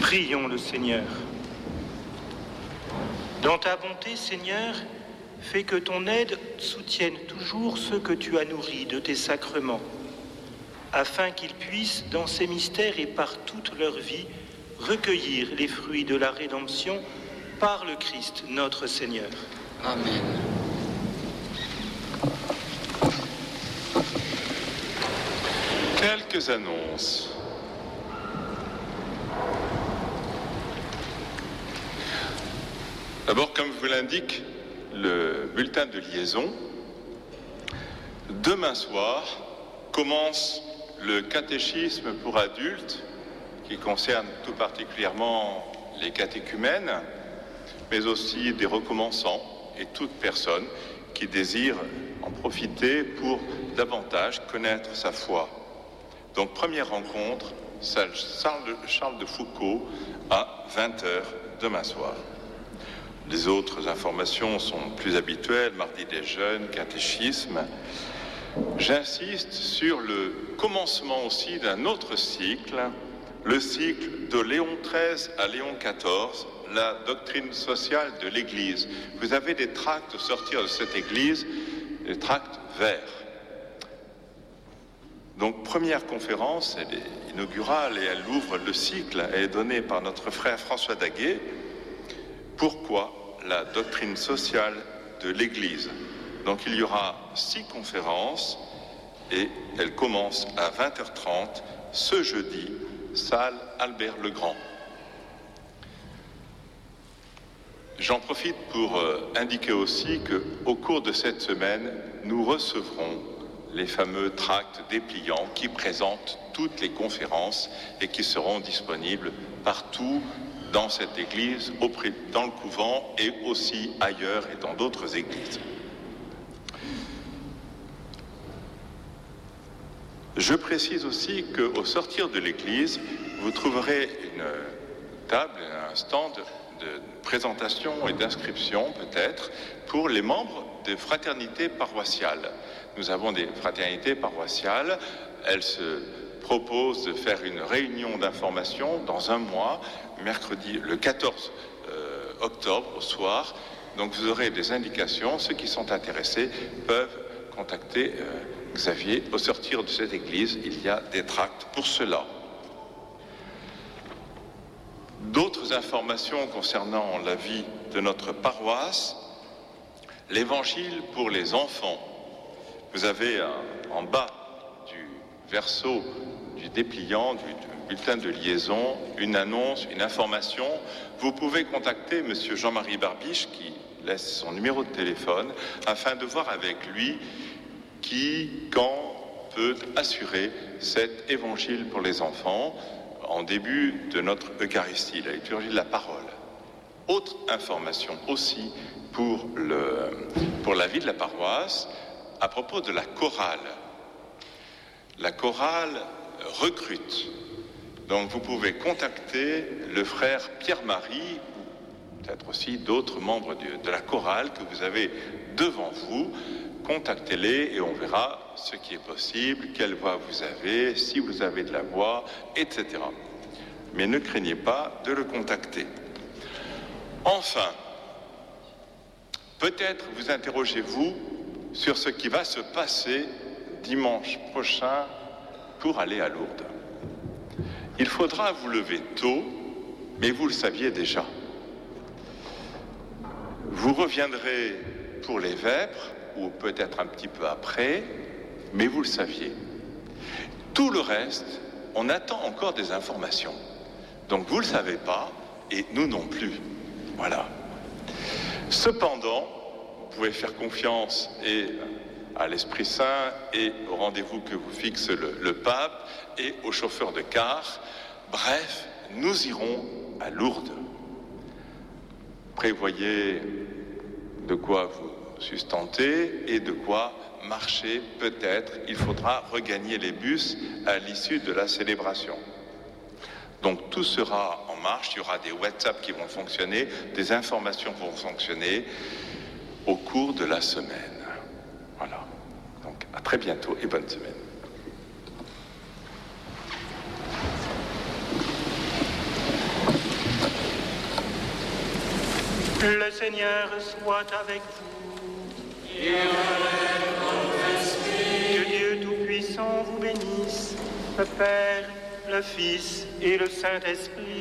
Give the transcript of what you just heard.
Prions le Seigneur. Dans ta bonté, Seigneur, fais que ton aide soutienne toujours ceux que tu as nourris de tes sacrements, afin qu'ils puissent, dans ces mystères et par toute leur vie, recueillir les fruits de la rédemption par le Christ notre Seigneur. Amen. Quelques annonces. D'abord, comme vous l'indique le bulletin de liaison, demain soir commence le catéchisme pour adultes qui concerne tout particulièrement les catéchumènes, mais aussi des recommençants et toute personne qui désire en profiter pour davantage connaître sa foi. Donc, première rencontre, salle Charles de Foucauld à 20h demain soir. Les autres informations sont plus habituelles, mardi des jeunes, catéchisme. J'insiste sur le commencement aussi d'un autre cycle, le cycle de Léon XIII à Léon XIV, la doctrine sociale de l'Église. Vous avez des tracts au sortir de cette Église, des tracts verts. Donc, première conférence, elle est inaugurale et elle ouvre le cycle. Elle est donnée par notre frère François Daguet. Pourquoi la doctrine sociale de l'Église? Donc, il y aura 6 conférences et elles commencent à 20h30 ce jeudi, salle Albert Legrand. J'en profite pour indiquer aussi qu'au cours de cette semaine, nous recevrons les fameux tracts dépliants qui présentent toutes les conférences et qui seront disponibles partout dans cette église, dans le couvent et aussi ailleurs et dans d'autres églises. Je précise aussi qu'au sortir de l'église, vous trouverez une table, un stand de présentation et d'inscription peut-être pour les membres des fraternités paroissiales. Nous avons des fraternités paroissiales, elles se proposent de faire une réunion d'information dans un mois, mercredi le 14 octobre au soir. Donc vous aurez des indications, ceux qui sont intéressés peuvent contacter Xavier. Au sortir de cette église, il y a des tracts pour cela. D'autres informations concernant la vie de notre paroisse, l'évangile pour les enfants. Vous avez en bas du verso du dépliant, du bulletin de liaison, une annonce, une information. Vous pouvez contacter monsieur Jean-Marie Barbiche qui laisse son numéro de téléphone afin de voir avec lui qui, quand peut assurer cet évangile pour les enfants en début de notre Eucharistie, la liturgie de la parole. Autre information aussi pour la vie de la paroisse, à propos de la chorale. La chorale recrute. Donc vous pouvez contacter le frère Pierre-Marie, ou peut-être aussi d'autres membres de la chorale que vous avez devant vous. Contactez-les et on verra ce qui est possible, quelle voix vous avez, si vous avez de la voix, etc. Mais ne craignez pas de le contacter. Enfin, peut-être vous interrogez-vous sur ce qui va se passer dimanche prochain pour aller à Lourdes. Il faudra vous lever tôt, mais vous le saviez déjà. Vous reviendrez pour les vêpres, ou peut-être un petit peu après, mais vous le saviez. Tout le reste, on attend encore des informations. Donc vous ne le savez pas, et nous non plus. Voilà. Cependant, vous pouvez faire confiance à l'Esprit Saint et au rendez-vous que vous fixe le pape et au chauffeur de car. Bref, nous irons à Lourdes. Prévoyez de quoi vous sustenter et de quoi marcher peut-être. Il faudra regagner les bus à l'issue de la célébration. Donc tout sera en marche, il y aura des WhatsApp qui vont fonctionner, des informations vont fonctionner au cours de la semaine. Voilà. Donc à très bientôt et bonne semaine. Le Seigneur soit avec vous. Et avec votre esprit. Que Dieu Tout-Puissant vous bénisse, le Père, le Fils et le Saint-Esprit.